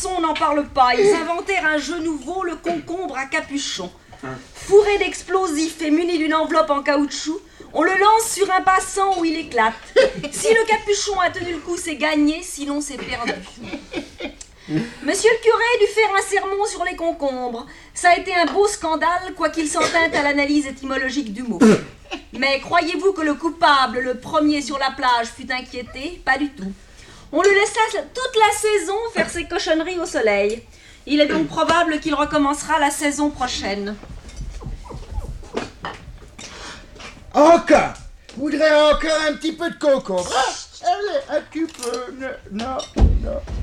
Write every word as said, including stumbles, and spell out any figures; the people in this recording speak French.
garçons n'en parlent pas. Ils inventèrent un jeu nouveau, le concombre à capuchon. Fourré d'explosifs et muni d'une enveloppe en caoutchouc, on le lance sur un passant où il éclate. Si le capuchon a tenu le coup, c'est gagné, sinon c'est perdu. Monsieur le curé dut faire un sermon sur les concombres. Ça a été un beau scandale, quoiqu'il s'en tint à l'analyse étymologique du mot. Mais croyez-vous que le coupable, le premier sur la plage, fut inquiété? Pas du tout. On le laissa toute la saison faire ses cochonneries au soleil. Il est donc probable qu'il recommencera la saison prochaine. Encore! Voudrais encore un petit peu de concombre. Ah, allez, un petit peu. Non, non, non.